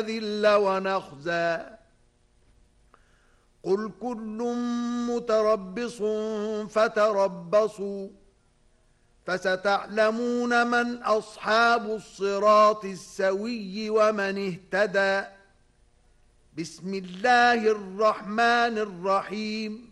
ونذل ونخزى قل كل متربص فتربصوا فستعلمون من أصحاب الصراط السوي ومن اهتدى. بسم الله الرحمن الرحيم